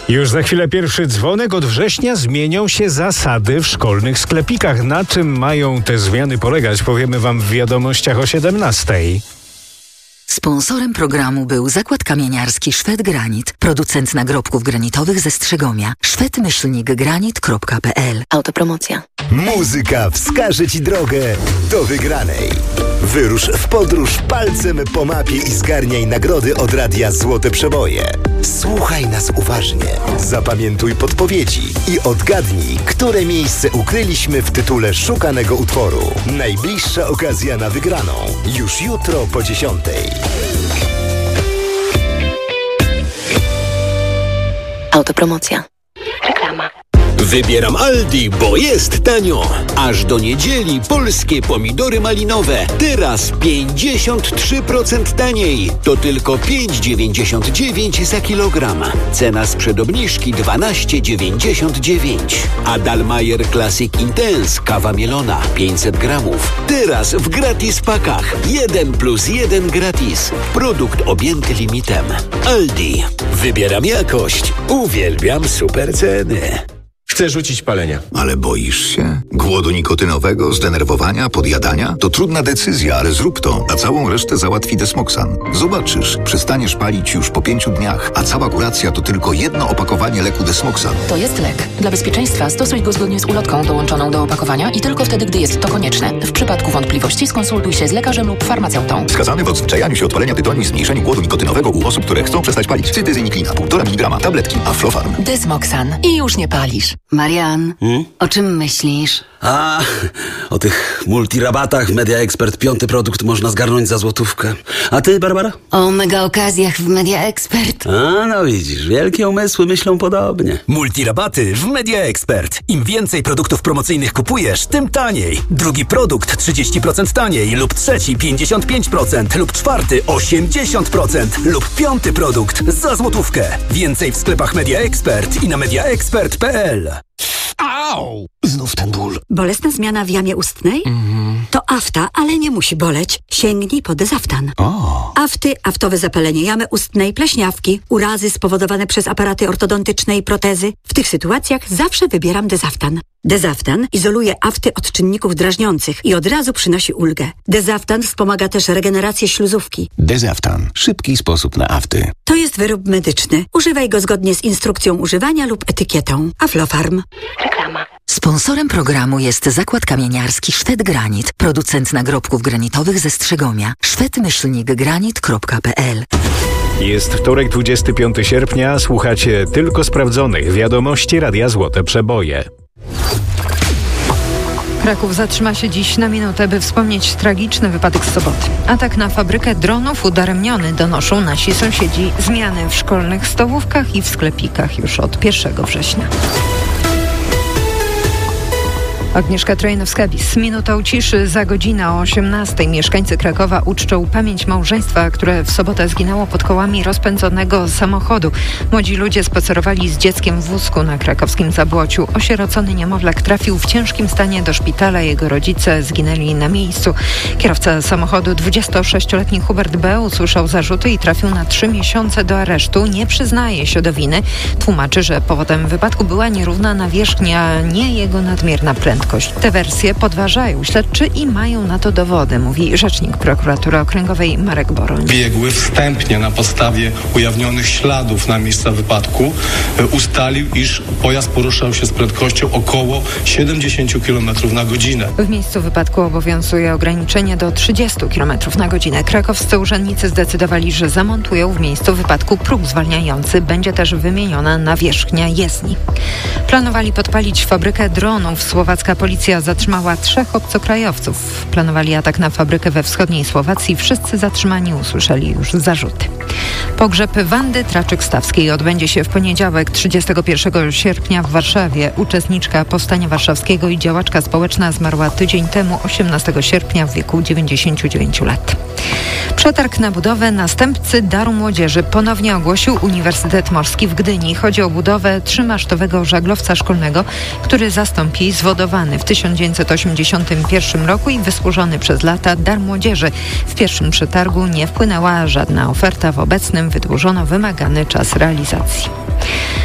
Już za chwilę pierwszy dzwonek. Od września zmienią się zasady w szkolnych sklepikach. Na czym mają te zmiany polegać, powiemy wam w wiadomościach o 17:00. Sponsorem programu był Zakład Kamieniarski Szwed Granit, producent nagrobków granitowych ze Strzegomia. szwed-granit.pl. Autopromocja. Muzyka wskaże Ci drogę do wygranej. Wyrusz w podróż palcem po mapie i zgarniaj nagrody od Radia Złote Przeboje. Słuchaj nas uważnie, zapamiętuj podpowiedzi i odgadnij, które miejsce ukryliśmy w tytule szukanego utworu. Najbliższa okazja na wygraną już jutro po 10:00. Autopromocja. Reklama. Wybieram Aldi, bo jest tanio. Aż do niedzieli polskie pomidory malinowe. Teraz 53% taniej. To tylko 5,99 za kilogram. Cena sprzed obniżki 12,99. A Dalmayer Classic Intense kawa mielona 500 gramów. Teraz w gratis pakach. 1+1 gratis. Produkt objęty limitem. Aldi. Wybieram jakość. Uwielbiam super ceny. Chcę rzucić palenia. Ale boisz się? Głodu nikotynowego, zdenerwowania, podjadania? To trudna decyzja, ale zrób to, a całą resztę załatwi Desmoxan. Zobaczysz, przestaniesz palić już po 5 dniach, a cała kuracja to tylko jedno opakowanie leku Desmoxan. To jest lek. Dla bezpieczeństwa stosuj go zgodnie z ulotką dołączoną do opakowania i tylko wtedy, gdy jest to konieczne. W przypadku wątpliwości skonsultuj się z lekarzem lub farmaceutą. Wskazany w odzwyczajaniu się od palenia tytoniu i zmniejszeniu głodu nikotynowego u osób, które chcą przestać palić. Cytyzyniklina, 1,5 mg, tabletki, Aflofarm. Desmoxan. I już nie palisz. Marian, o czym myślisz? O tych multirabatach w Media Expert 5. produkt można zgarnąć za złotówkę. A ty, Barbara? O mega okazjach w Media Expert. No widzisz, wielkie umysły myślą podobnie. Multirabaty w Media Expert. Im więcej produktów promocyjnych kupujesz, tym taniej. Drugi produkt 30% taniej lub trzeci 55% lub czwarty 80% lub 5. produkt za złotówkę. Więcej w sklepach Media Expert i na mediaexpert.pl. Au! Znów ten ból. Bolesna zmiana w jamie ustnej? To afta, ale nie musi boleć. Sięgnij po Dezaftan. Afty, aftowe zapalenie jamy ustnej, pleśniawki, urazy spowodowane przez aparaty ortodontyczne i protezy. W tych sytuacjach zawsze wybieram Dezaftan. Dezaftan izoluje afty od czynników drażniących i od razu przynosi ulgę. Dezaftan wspomaga też regenerację śluzówki. Dezaftan. Szybki sposób na afty. To jest wyrób medyczny. Używaj go zgodnie z instrukcją używania lub etykietą. Aflofarm. Reklama. Sponsorem programu jest Zakład Kamieniarski Szwed Granit, producent nagrobków granitowych ze Strzegomia. szwed-granit.pl. Jest wtorek, 25 sierpnia. Słuchacie tylko sprawdzonych wiadomości Radia Złote Przeboje. Kraków zatrzyma się dziś na minutę, by wspomnieć tragiczny wypadek z soboty. Atak na fabrykę dronów udaremniony, donoszą nasi sąsiedzi. Zmiany w szkolnych stołówkach i w sklepikach już od 1 września. Agnieszka Trojnowska-Bis. Minutą ciszy za godzinę o 18:00 mieszkańcy Krakowa uczczą pamięć małżeństwa, które w sobotę zginęło pod kołami rozpędzonego samochodu. Młodzi ludzie spacerowali z dzieckiem w wózku na krakowskim Zabłociu. Osierocony niemowlak trafił w ciężkim stanie do szpitala. Jego rodzice zginęli na miejscu. Kierowca samochodu, 26-letni Hubert B., usłyszał zarzuty i trafił na 3 miesiące do aresztu. Nie przyznaje się do winy. Tłumaczy, że powodem wypadku była nierówna nawierzchnia, a nie jego nadmierna prędkość. Te wersje podważają śledczy i mają na to dowody, mówi rzecznik prokuratury okręgowej Marek Boroń. Biegły wstępnie na podstawie ujawnionych śladów na miejsca wypadku ustalił, iż pojazd poruszał się z prędkością około 70 km na godzinę. W miejscu wypadku obowiązuje ograniczenie do 30 km na godzinę. Krakowscy urzędnicy zdecydowali, że zamontują w miejscu wypadku próg zwalniający. Będzie też wymieniona nawierzchnia jezdni. Planowali podpalić fabrykę dronów. Słowacka policja zatrzymała 3 obcokrajowców. Planowali atak na fabrykę we wschodniej Słowacji. Wszyscy zatrzymani usłyszeli już zarzuty. Pogrzeb Wandy Traczyk-Stawskiej odbędzie się w poniedziałek, 31 sierpnia w Warszawie. Uczestniczka Powstania Warszawskiego i działaczka społeczna zmarła tydzień temu, 18 sierpnia w wieku 99 lat. Przetarg na budowę następcy Daru Młodzieży ponownie ogłosił Uniwersytet Morski w Gdyni. Chodzi o budowę 3-masztowego żaglowca szkolnego, który zastąpi zwodowany w 1981 roku i wysłużony przez lata Dar Młodzieży. W pierwszym przetargu nie wpłynęła żadna oferta. W obecnym wydłużono wymagany czas realizacji.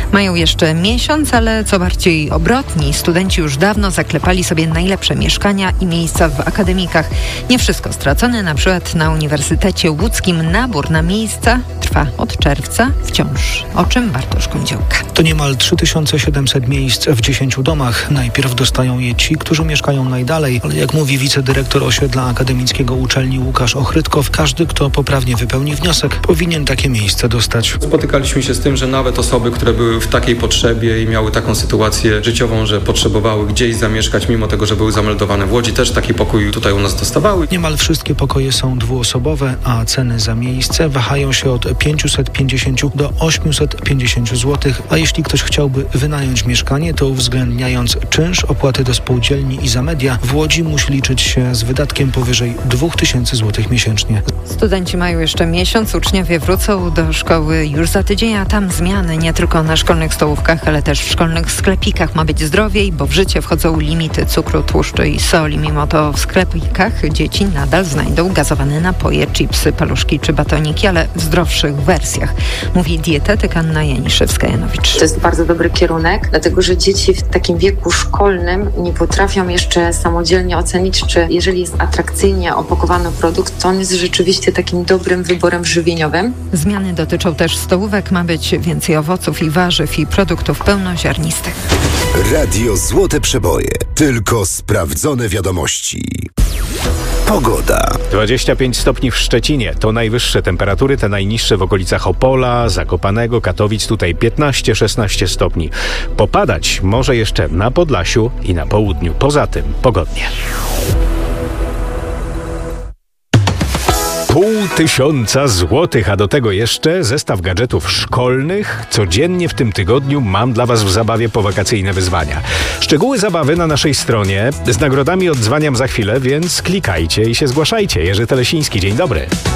Mają jeszcze miesiąc, ale co bardziej obrotni, studenci już dawno zaklepali sobie najlepsze mieszkania i miejsca w akademikach. Nie wszystko stracone, na przykład na Uniwersytecie Łódzkim nabór na miejsca trwa od czerwca wciąż. O czym Bartosz Kądziołka? To niemal 3700 miejsc w 10 domach. Najpierw dostają je ci, którzy mieszkają najdalej, ale jak mówi wicedyrektor osiedla akademickiego uczelni Łukasz Ochrytkow, każdy, kto poprawnie wypełni wniosek, powinien takie miejsce dostać. Spotykaliśmy się z tym, że nawet osoby, które były w takiej potrzebie i miały taką sytuację życiową, że potrzebowały gdzieś zamieszkać, mimo tego, że były zameldowane w Łodzi, też taki pokój tutaj u nas dostawały. Niemal wszystkie pokoje są dwuosobowe, a ceny za miejsce wahają się od 550 do 850 zł, a jeśli ktoś chciałby wynająć mieszkanie, to uwzględniając czynsz, opłaty do spółdzielni i za media, w Łodzi musi liczyć się z wydatkiem powyżej 2000 zł miesięcznie. Studenci mają jeszcze miesiąc, uczniowie wrócą do szkoły już za tydzień, a tam zmiany nie tylko na szkolnych stołówkach, ale też w szkolnych sklepikach. Ma być zdrowiej, bo w życie wchodzą limity cukru, tłuszczu i soli. Mimo to w sklepikach dzieci nadal znajdą gazowane napoje, chipsy, paluszki czy batoniki, ale w zdrowszych wersjach, mówi dietetyk Anna Janiszewska-Janowicz. To jest bardzo dobry kierunek, dlatego że dzieci w takim wieku szkolnym nie potrafią jeszcze samodzielnie ocenić, czy jeżeli jest atrakcyjnie opakowany produkt, to on jest rzeczywiście takim dobrym wyborem żywieniowym. Zmiany dotyczą też stołówek. Ma być więcej owoców i warzyw i produktów pełnoziarnistych. Radio Złote Przeboje. Tylko sprawdzone wiadomości. Pogoda. 25 stopni w Szczecinie. To najwyższe temperatury, te najniższe w okolicach Opola, Zakopanego, Katowic. Tutaj 15-16 stopni. Popadać może jeszcze na Podlasiu i na południu. Poza tym pogodnie. 500 złotych, a do tego jeszcze zestaw gadżetów szkolnych. Codziennie w tym tygodniu mam dla Was w zabawie powakacyjne wyzwania. Szczegóły zabawy na naszej stronie. Z nagrodami odzwaniam za chwilę, więc klikajcie i się zgłaszajcie. Jerzy Telesiński, dzień dobry.